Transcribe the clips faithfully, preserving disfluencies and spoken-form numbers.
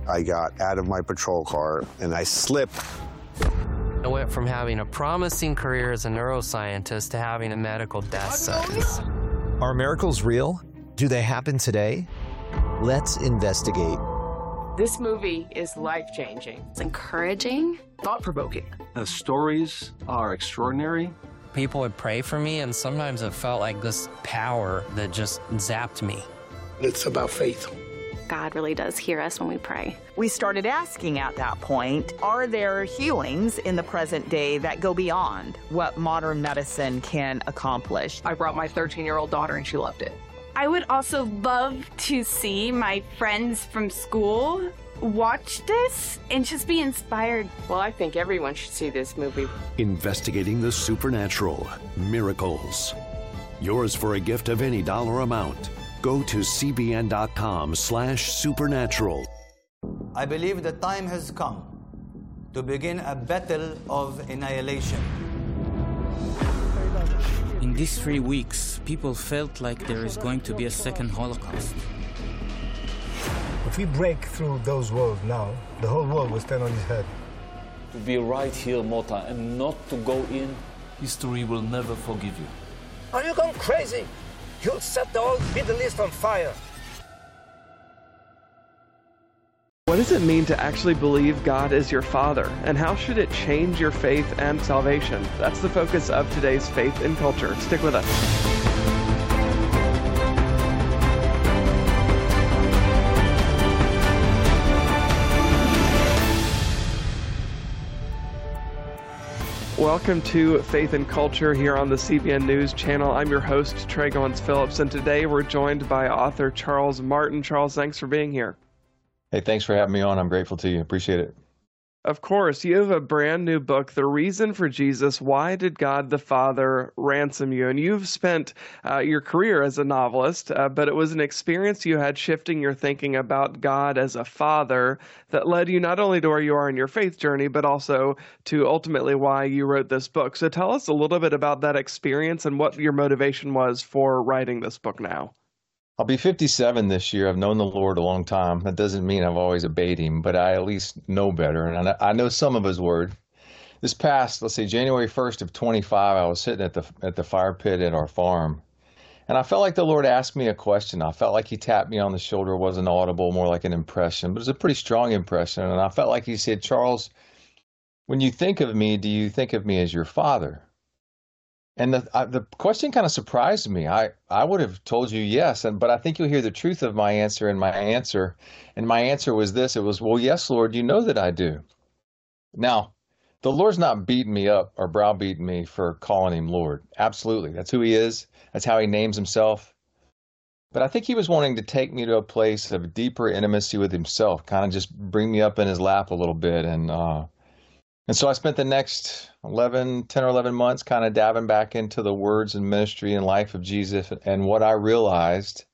I got out of my patrol car and I slipped. I went from having a promising career as a neuroscientist to having a medical death sentence. Are miracles real? Do they happen today? Let's investigate. This movie is life-changing. It's encouraging. Thought-provoking. The stories are extraordinary. People would pray for me, and sometimes it felt like this power that just zapped me. It's about faith. God really does hear us when we pray. We started asking at that point, are there healings in the present day that go beyond what modern medicine can accomplish? I brought my thirteen-year-old daughter, and she loved it. I would also love to see my friends from school watch this and just be inspired. Well, I think everyone should see this movie. Investigating the supernatural, miracles. Yours for a gift of any dollar amount. Go to cbn.com slash supernatural. I believe the time has come to begin a battle of annihilation. In these three weeks, people felt like there is going to be a second Holocaust. If we break through those walls now, the whole world will stand on its head. To be right here, Mota, and not to go in, history will never forgive you. Are you going crazy? You'll set the whole Middle East on fire. What does it mean to actually believe God is your Father, and how should it change your faith and salvation? That's the focus of today's Faith in Culture. Stick with us. Welcome to Faith and Culture here on the C B N News Channel. I'm your host, Trey Goins-Phillips, and today we're joined by author Charles Martin. Charles, thanks for being here. Hey, thanks for having me on. I'm grateful to you. Appreciate it. Of course, you have a brand new book, The Reason for Jesus, Why Did God the Father Ransom You? And you've spent uh, your career as a novelist, uh, but it was an experience you had shifting your thinking about God as a father that led you not only to where you are in your faith journey, but also to ultimately why you wrote this book. So tell us a little bit about that experience and what your motivation was for writing this book now. I'll be fifty-seven this year. I've known the Lord a long time. That doesn't mean I've always obeyed him, but I at least know better, and I know some of his word. This past, let's say, January first of twenty-five, I was sitting at the at the fire pit at our farm, and I felt like the Lord asked me a question. I felt like he tapped me on the shoulder. It wasn't audible, more like an impression, but it was a pretty strong impression, and I felt like he said, Charles, when you think of me, do you think of me as your father? And the I, the question kind of surprised me. I, I would have told you yes, and but I think you'll hear the truth of my answer in my answer. And my answer was this. It was, well, yes, Lord, you know that I do. Now, the Lord's not beating me up or browbeating me for calling him Lord. Absolutely. That's who he is. That's how he names himself. But I think he was wanting to take me to a place of deeper intimacy with himself, kind of just bring me up in his lap a little bit. And uh, and so I spent the next eleven, ten or eleven months kind of dabbing back into the words and ministry and life of Jesus. And what I realized,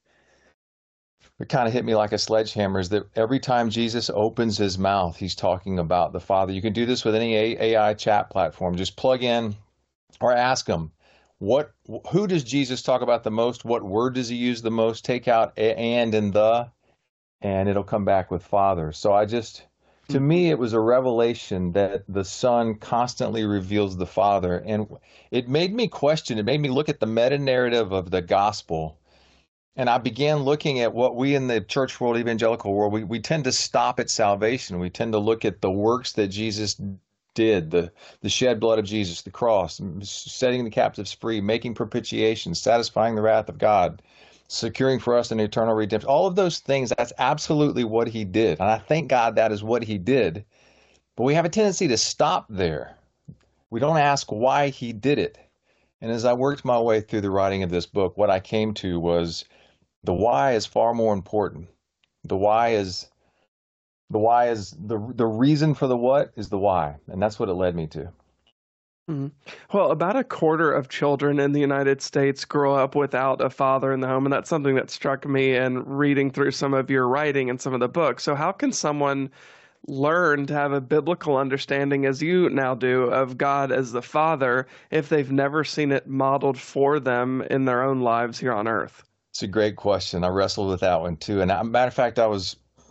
it kind of hit me like a sledgehammer, is that every time Jesus opens his mouth, he's talking about the Father. You can do this with any A I chat platform. Just plug in or ask him, what, who does Jesus talk about the most? What word does he use the most? Take out a, and and the, and it'll come back with Father. So I just... To me, it was a revelation that the Son constantly reveals the Father. And it made me question, it made me look at the meta-narrative of the gospel. And I began looking at what we in the church world, evangelical world, we, we tend to stop at salvation. We tend to look at the works that Jesus did, the, the shed blood of Jesus, the cross, setting the captives free, making propitiation, satisfying the wrath of God, securing for us an eternal redemption. All of those things, that's absolutely what he did. And I thank God that is what he did. But we have a tendency to stop there. We don't ask why he did it. And as I worked my way through the writing of this book, what I came to was the why is far more important. The why is the why is the the reason for the what is the why. And that's what it led me to. Mm-hmm. Well, about a quarter of children in the United States grow up without a father in the home, and that's something that struck me in reading through some of your writing and some of the books. So how can someone learn to have a biblical understanding, as you now do, of God as the Father if they've never seen it modeled for them in their own lives here on earth? It's a great question. I wrestled with that one too. And as a matter of fact, I was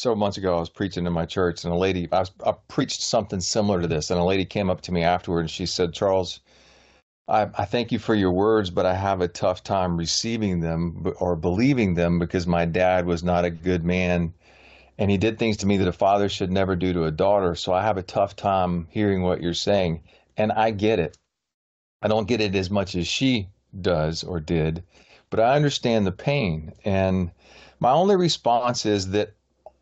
several months ago, I was preaching in my church, and a lady, I, was, I preached something similar to this, and a lady came up to me afterward, and she said, Charles, I, I thank you for your words, but I have a tough time receiving them or believing them because my dad was not a good man, and he did things to me that a father should never do to a daughter, so I have a tough time hearing what you're saying, and I get it. I don't get it as much as she does or did, but I understand the pain, and my only response is that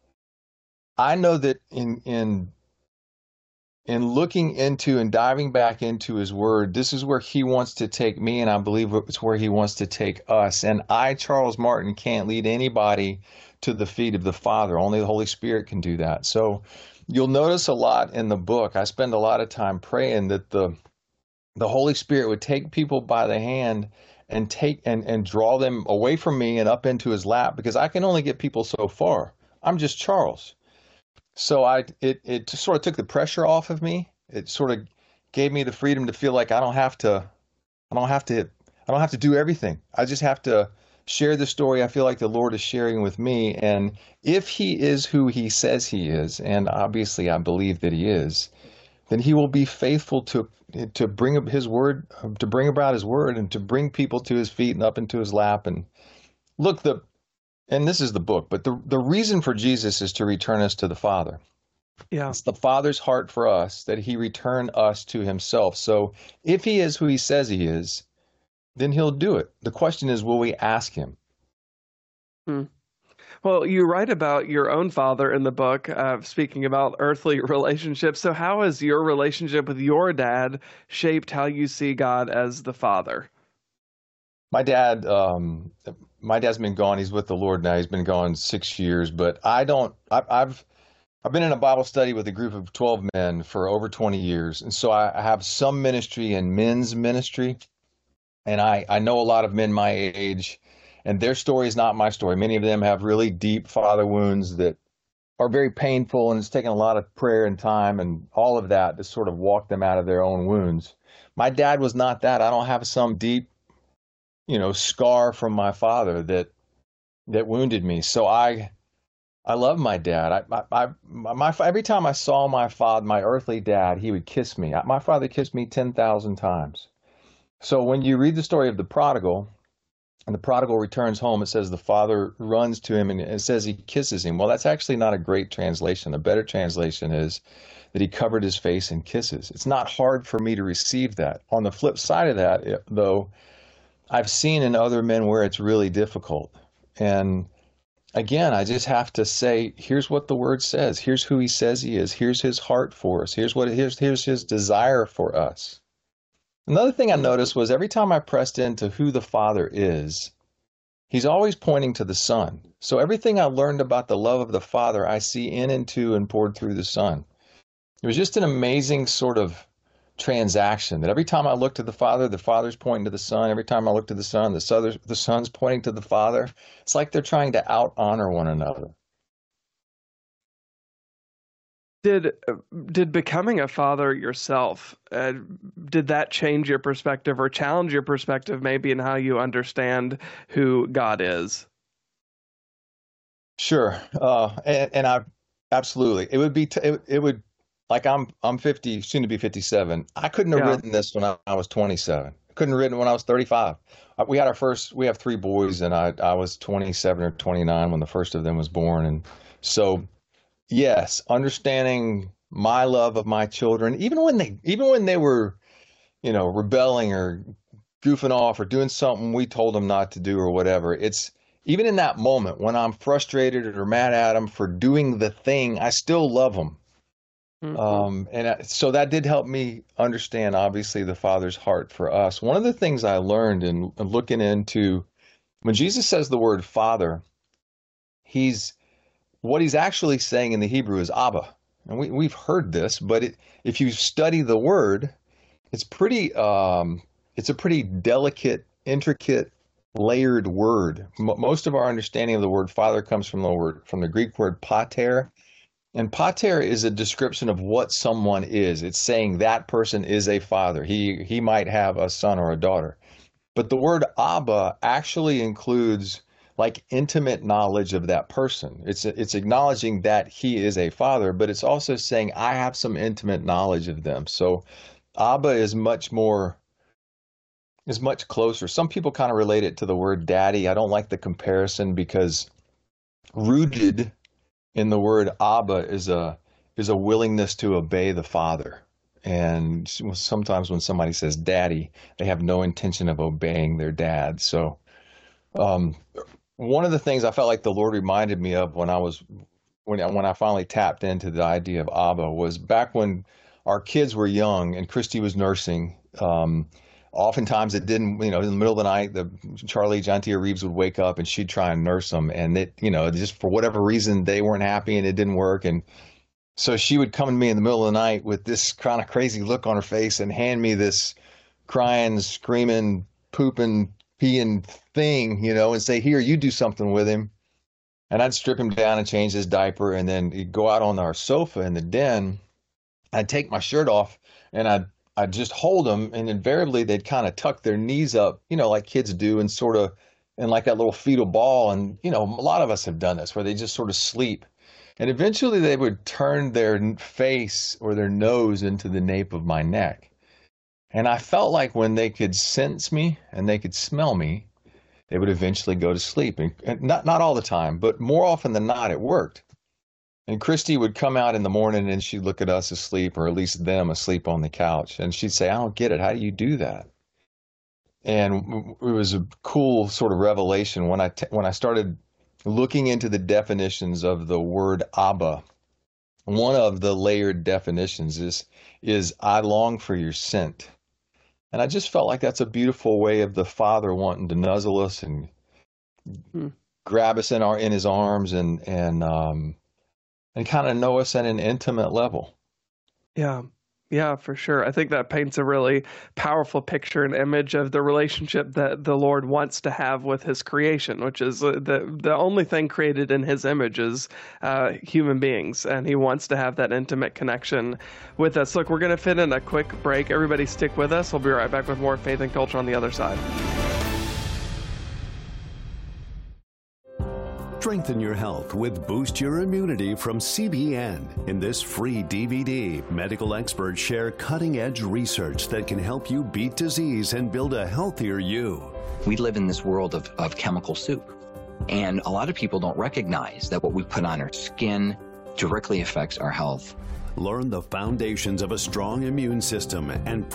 I know that in in in looking into and diving back into his word, this is where he wants to take me, and I believe it's where he wants to take us. And I, Charles Martin, can't lead anybody to the feet of the Father. Only the Holy Spirit can do that. So you'll notice a lot in the book. I spend a lot of time praying that the the Holy Spirit would take people by the hand and take and, and draw them away from me and up into his lap, because I can only get people so far. I'm just Charles. So I it, it just sort of took the pressure off of me. It sort of gave me the freedom to feel like I don't have to I don't have to I don't have to do everything. I just have to share the story I feel like the Lord is sharing with me. And if he is who he says he is, and obviously I believe that he is, then he will be faithful to to bring up his word, to bring about his word, and to bring people to his feet and up into his lap. And look, the and this is the book, but the the reason for Jesus is to return us to the Father. Yeah. It's the Father's heart for us that he return us to himself. So if he is who he says he is, then he'll do it. The question is, will we ask him? Hmm. Well, you write about your own father in the book, uh, speaking about earthly relationships. So how has your relationship with your dad shaped how you see God as the Father? My dad, um, my dad's been gone. He's with the Lord now. He's been gone six years, but I don't, I, I've, I've been in a Bible study with a group of twelve men for over twenty years. And so I, I have some ministry in men's ministry. And I, I know a lot of men my age, and their story is not my story. Many of them have really deep father wounds that are very painful, and it's taken a lot of prayer and time and all of that to sort of walk them out of their own wounds. My dad was not that. I don't have some deep, you know, scar from my father that that wounded me. So I I love my dad. I, I, I my every time I saw my father, my earthly dad, he would kiss me. My father kissed me ten thousand times. So when you read the story of the prodigal, and the prodigal returns home, it says the father runs to him and it says he kisses him. Well, that's actually not a great translation. A better translation is that he covered his face and kisses. It's not hard for me to receive that. On the flip side of that, though, I've seen in other men where it's really difficult. And again, I just have to say, here's what the word says. Here's who he says he is. Here's his heart for us. Here's what here's, here's his desire for us. Another thing I noticed was every time I pressed into who the Father is, he's always pointing to the Son. So everything I learned about the love of the Father, I see in and to and poured through the Son. It was just an amazing sort of transaction that every time I looked to the Father, the Father's pointing to the Son. Every time I look to the Son, the, Son, the Son's pointing to the Father. It's like they're trying to out-honor one another. Did did becoming a father yourself, uh, did that change your perspective or challenge your perspective maybe in how you understand who God is? Sure. Uh, and, and I absolutely, it would be, t- it, it would, like I'm, I'm fifty, soon to be fifty-seven. I couldn't have Yeah. written this when I, I was twenty-seven. I couldn't have written it when I was thirty-five. Uh, We had our first, we have three boys, and I, I was twenty-seven or twenty-nine when the first of them was born. And so, yes, understanding my love of my children, even when they, even when they were, you know, rebelling or goofing off or doing something we told them not to do or whatever. It's even in that moment when I'm frustrated or mad at them for doing the thing, I still love them. Mm-hmm. Um, and I, so that did help me understand, obviously, the Father's heart for us. One of the things I learned in looking into when Jesus says the word Father, he's what he's actually saying in the Hebrew is Abba. And we, we've heard this, but it, if you study the word, it's pretty, um, it's a pretty delicate, intricate, layered word. M- most of our understanding of the word Father comes from the word, from the Greek word pater. And pater is a description of what someone is. It's saying that person is a father. He, he might have a son or a daughter. But the word Abba actually includes like intimate knowledge of that person. It's it's acknowledging that he is a father, but it's also saying I have some intimate knowledge of them. So Abba is much more, is much closer. Some people kind of relate it to the word daddy. I don't like the comparison because rooted in the word Abba is a is a willingness to obey the father. And sometimes when somebody says daddy, they have no intention of obeying their dad. So um, one of the things I felt like the Lord reminded me of when I was when I, when I finally tapped into the idea of Abba was back when our kids were young and Christy was nursing. Um, oftentimes it didn't, you know, in the middle of the night, the Charlie, John T. Reeves would wake up and she'd try and nurse them. And it, you know, just for whatever reason, they weren't happy and it didn't work. And so she would come to me in the middle of the night with this kind of crazy look on her face and hand me this crying, screaming, pooping, peeing thing, you know, and say, here, you do something with him. And I'd strip him down and change his diaper. And then he'd go out on our sofa in the den. I'd take my shirt off and I'd, I'd just hold them. And invariably they'd kind of tuck their knees up, you know, like kids do, and sort of, and like that little fetal ball. And, you know, a lot of us have done this where they just sort of sleep. And eventually they would turn their face or their nose into the nape of my neck. And I felt like when they could sense me and they could smell me, they would eventually go to sleep. And not, not all the time, but more often than not, it worked. And Christy would come out in the morning and she'd look at us asleep, or at least them asleep on the couch. And she'd say, I don't get it. How do you do that? And it was a cool sort of revelation when I, t- when I started looking into the definitions of the word Abba. One of the layered definitions is, is I long for your scent. And I just felt like that's a beautiful way of the Father wanting to nuzzle us and hmm. grab us in our, in his arms and, and, um, and kind of know us at an intimate level. Yeah. Yeah, for sure. I think that paints a really powerful picture and image of the relationship that the Lord wants to have with his creation, which is the the only thing created in his image is uh, human beings. And he wants to have that intimate connection with us. Look, we're going to fit in a quick break. Everybody stick with us. We'll be right back with more Faith and Culture on the other side. Strengthen your health with Boost Your Immunity from C B N. In this free D V D, medical experts share cutting-edge research that can help you beat disease and build a healthier you. We live in this world of, of chemical soup, and a lot of people don't recognize that what we put on our skin directly affects our health. Learn the foundations of a strong immune system and